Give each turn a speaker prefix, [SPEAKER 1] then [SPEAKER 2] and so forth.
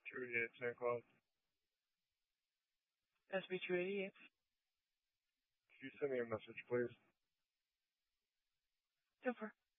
[SPEAKER 1] 288 St. Cloud.
[SPEAKER 2] SB288.
[SPEAKER 1] Could you send me a message, please?
[SPEAKER 2] Over.